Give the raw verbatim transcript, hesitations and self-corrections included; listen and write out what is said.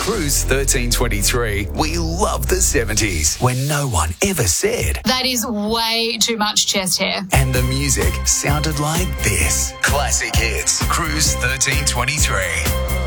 Cruise thirteen twenty-three, we love the seventies, when no one ever said. That is way too much chest hair. And the music sounded like this. Classic hits. Cruise thirteen twenty-three.